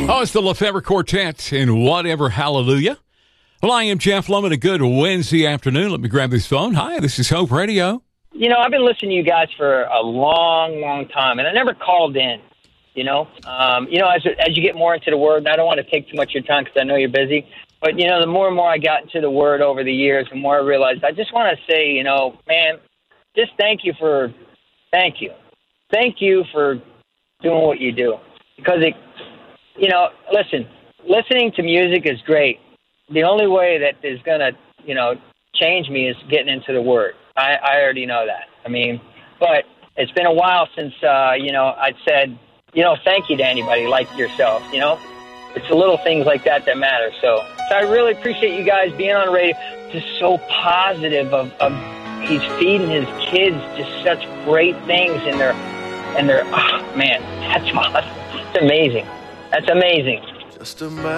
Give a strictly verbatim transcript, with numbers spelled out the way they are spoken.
Oh, it's the Lefebvre Quartet in Whatever Hallelujah. Well, I am Jeff Lohman. A good Wednesday afternoon. Let me grab this phone. Hi, this is Hope Radio. You know, I've been listening to you guys for a long, long time, and I never called in, you know. Um, you know, as as you get more into the Word, and I don't want to take too much of your time because I know you're busy, but, you know, the more and more I got into the Word over the years, the more I realized I just want to say, you know, man, just thank you for, thank you. Thank you for doing what you do. Because, it, you know, listen, listening to music is great. The only way that is going to, you know, change me is getting into the Word. I, I already know that. I mean, but it's been a while since, uh, you know, I'd said, you know, thank you to anybody like yourself, you know. It's the little things like that that matter. So, so I really appreciate you guys being on the radio. Just so positive of, of he's feeding his kids just such great things in their, and their, oh, man, that's awesome. It's amazing. That's amazing. Just a